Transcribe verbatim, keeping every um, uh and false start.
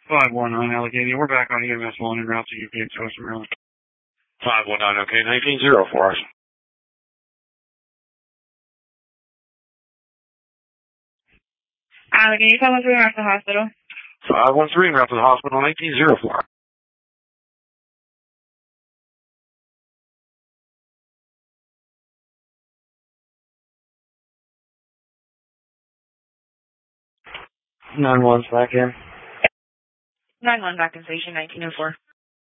five one nine Allegheny. We're back on E M S one en route to U P H Western Maryland. five one nine, okay, nineteen zero for us. Allegheny, five one three en route to the hospital. five one three en route to the hospital, nineteen zero four. nine one's back in. nine one back in station, nineteen oh four.